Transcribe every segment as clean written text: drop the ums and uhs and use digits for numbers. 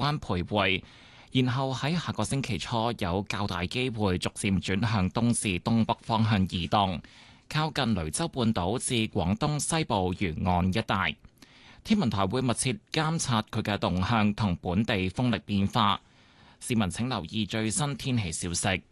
灣徘徊，然後喺下個星期初有較大機會逐漸轉向東至東北方向移動，靠近雷州半島至廣東西部沿岸一帶。天文台會密切監察佢嘅動向同本地風力變化，市民請留意最新天氣消息。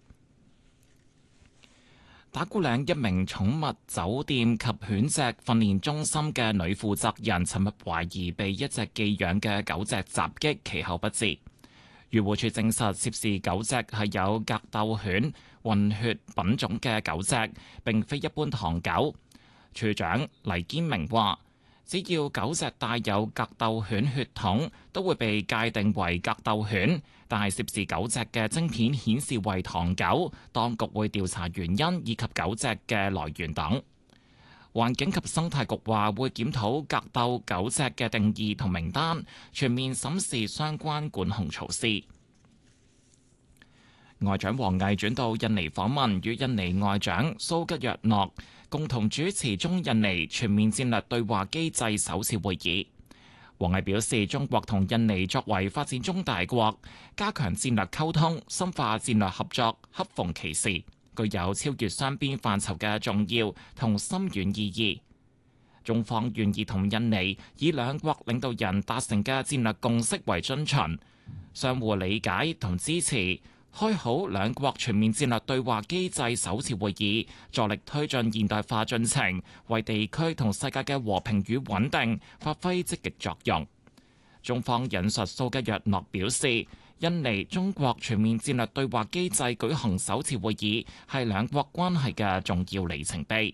打鼓嶺一名寵物酒店及犬隻訓練中心嘅女負責人，尋日懷疑被一隻寄養嘅狗隻襲擊，其後不治。漁護署證實涉事狗隻係有格鬥犬混血品種嘅狗隻，並非一般唐狗。處長黎堅明話，只要狗隻帶有格鬥犬血統，都會被界定為格鬥犬。但係涉事狗隻嘅晶片顯示為唐狗，當局會調查原因以及狗隻嘅來源等。環境及生態局話會檢討格鬥狗隻嘅定義同名單，全面審視相關管控措施。外長王毅轉到印尼訪問，與印尼外長蘇吉若諾共同主持中印尼全面戰略對話機制首次會議。王毅表示，中國同印尼作為發展中大國，加強戰略溝通、深化戰略合作，恰逢其時，具有超越雙邊範疇嘅重要同深遠意義。中方願意同印尼以兩國領導人達成嘅戰略共識為遵循，相互理解同支持，開好兩國全面戰略對話機制首次會議，助力推進現代化進程，為地區同世界嘅和平與穩定發揮積極作用。中方引述蘇吉若諾表示，印尼中國全面戰略對話機制舉行首次會議，係兩國關係嘅重要里程碑。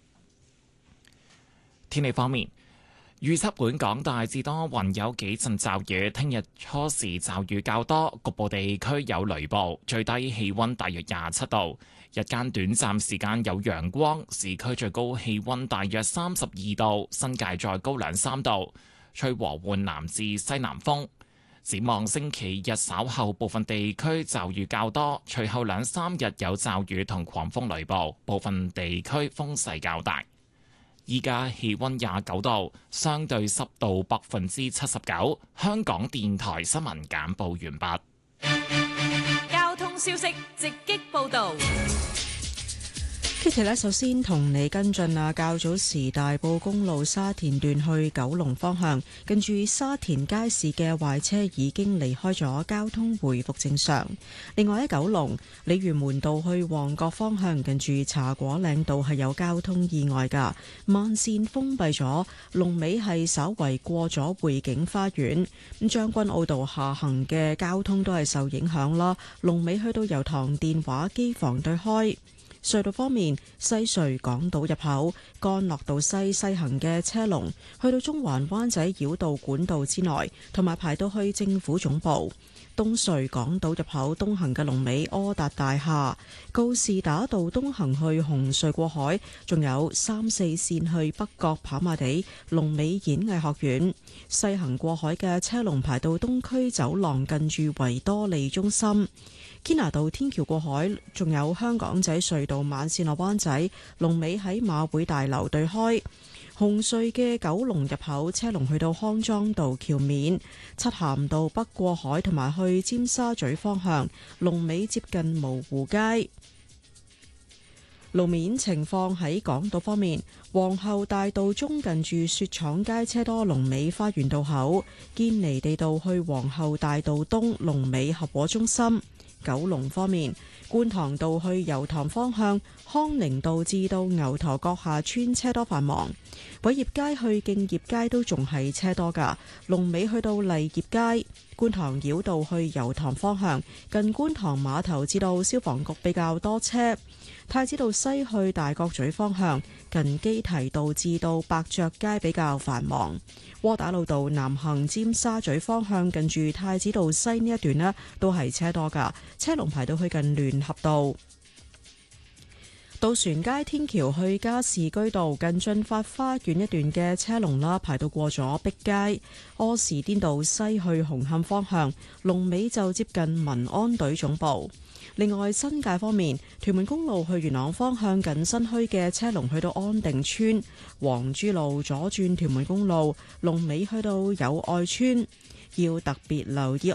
天氣方面，預測本港大致多雲，有幾陣驟雨。聽日初時驟雨較多，局部地區有雷暴。最低氣溫大約27度，日間短暫時間有陽光。市區最高氣溫大約32度，新界再高2-3度。吹和緩南至西南風。展望星期日稍後部分地區驟雨較多，隨後2-3日有驟雨同狂風雷暴，部分地區風勢較大。依家氣溫29度，相對濕度79%。香港電台新聞簡報完畢。 交通消息直擊報道。 Kitty 首先同你跟進啊，較早時大埔公路沙田段去九龍方向，近住沙田街市嘅壞車已經離開咗，交通回復正常。另外喺九龍鯉魚門道去旺角方向，近住茶果嶺道係有交通意外㗎，慢線封閉咗，龍尾係稍為過咗匯景花園。咁將軍澳道下行嘅交通都係受影響啦，龍尾去到油塘電話機房對開。隧道方面，西隧港島入口干諾道西行嘅車龍去到中環灣仔繞道管道之內，同埋排到去政府總部。東隧港島入口東行嘅龍尾柯達大廈，告士打道東行去紅隧過海，仲有3、4線去北角跑馬地龍尾演藝學院。西行過海嘅車龍排到東區走廊近住維多利中心。堅拿道天橋過海，仲有香港仔隧道慢線落灣仔龍尾喺馬會大樓對開。紅隧嘅九龍入口車龍去到康莊道橋面，漆咸道北過海同埋去尖沙咀方向龍尾接近蕪湖街。路面情況喺港島方面，皇后大道中近住雪廠街車多，龍尾花園道口。堅尼地道去皇后大道東龍尾合和中心。九龍方面，觀塘道去油塘方向，康寧道至到牛頭角下村車多繁忙。偉業街去敬業街都仲係車多噶，龍尾去到麗業街。觀塘繞道去油塘方向，近觀塘碼頭至到消防局比較多車。太子道西去大角咀方向，近基提道至到百爵街比較繁忙。窩打老道南行尖沙咀方向，近住太子道西呢一段呢都係車多噶，車龍排到去近聯合道。渡船街天橋去加士居道近駿發花園一段嘅車龍啦，排到過咗碧街。柯士甸道西去紅磡方向，龍尾就接近民安隊總部。另外新界方面，屯門公路去元朗方向近新墟嘅車龍去到安定村，黃珠路左轉屯門公路龍尾去到友愛村。要特別留意